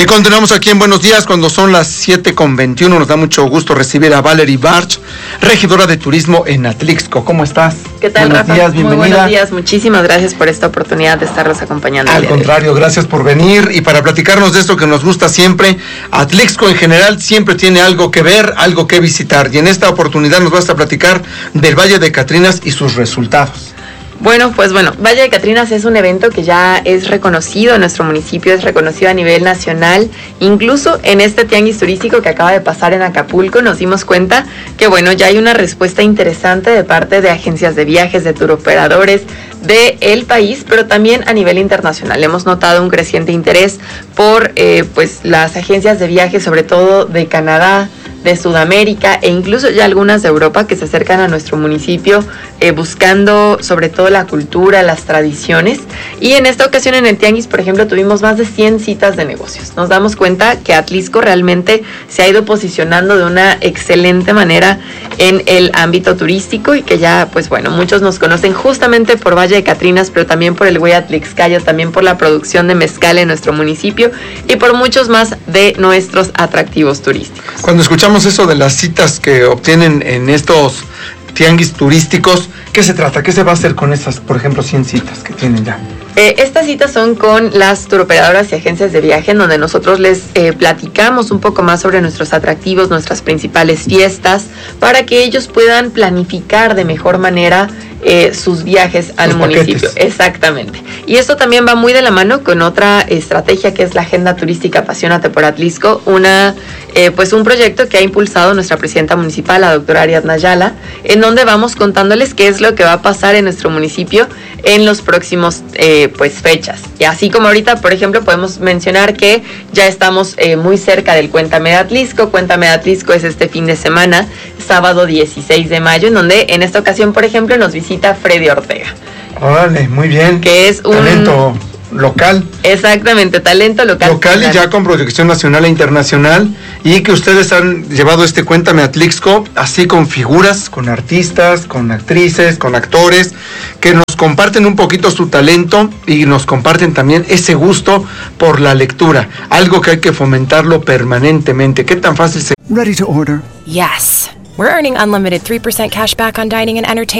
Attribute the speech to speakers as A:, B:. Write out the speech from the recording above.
A: continuamos aquí en Buenos Días cuando son las 7:21. Nos da mucho gusto recibir a Valerie Barch, regidora de turismo en Atlixco. ¿Cómo estás?
B: ¿Qué tal,
A: buenos
B: Rafa?
A: Días, bienvenida.
B: Muy buenos días, muchísimas gracias por esta oportunidad de estarlos acompañando.
A: Al contrario, gracias por venir y para platicarnos de esto que nos gusta siempre. Atlixco en general siempre tiene algo que ver, algo que visitar, y en esta oportunidad nos vas a platicar del Valle de Catrinas y sus resultados.
B: Bueno, Valle de Catrinas es un evento que ya es reconocido en nuestro municipio, es reconocido a nivel nacional. Incluso en este tianguis turístico que acaba de pasar en Acapulco nos dimos cuenta que ya hay una respuesta interesante de parte de agencias de viajes, de turoperadores del país, pero también a nivel internacional. Hemos notado un creciente interés por las agencias de viajes, sobre todo de Canadá, de Sudamérica e incluso ya algunas de Europa que se acercan a nuestro municipio buscando sobre todo la cultura, las tradiciones. Y en esta ocasión en el tianguis, por ejemplo, tuvimos más de 100 citas de negocios. Nos damos cuenta que Atlixco realmente se ha ido posicionando de una excelente manera en el ámbito turístico y que ya, muchos nos conocen justamente por Valle de Catrinas, pero también por el Güey Atlixcayo, también por la producción de mezcal en nuestro municipio y por muchos más de nuestros atractivos turísticos.
A: Cuando escuchamos eso de las citas que obtienen en estos tianguis turísticos, ¿qué se trata? ¿Qué se va a hacer con esas, por ejemplo, 100 citas que tienen ya?
B: Estas citas son con las turoperadoras y agencias de viaje, en donde nosotros les platicamos un poco más sobre nuestros atractivos, nuestras principales fiestas, para que ellos puedan planificar de mejor manera sus viajes al municipio.
A: Paquetes.
B: Exactamente. Y esto también va muy de la mano con otra estrategia que es la Agenda Turística Apasionate por Atlixco, un proyecto que ha impulsado nuestra presidenta municipal, la doctora Ariadna Ayala, en donde vamos contándoles qué es lo que va a pasar en nuestro municipio en los próximos fechas. Y así como ahorita, por ejemplo, podemos mencionar que ya estamos muy cerca del Cuéntame de Atlixco. Cuéntame de Atlixco es este fin de semana, sábado 16 de mayo, en donde en esta ocasión, por ejemplo, nos visita Freddy Ortega.
A: Órale, muy bien.
B: Que es un
A: talento local.
B: Exactamente, talento local.
A: Local y ya con proyección nacional e internacional, y que ustedes han llevado Cuéntame Atlixco, así con figuras, con artistas, con actrices, con actores, que nos comparten un poquito su talento y nos comparten también ese gusto por la lectura, algo que hay que fomentarlo permanentemente. ¿Qué tan fácil se...
C: Ready to order?
D: Yes. We're earning unlimited 3% cash back on dining and entertainment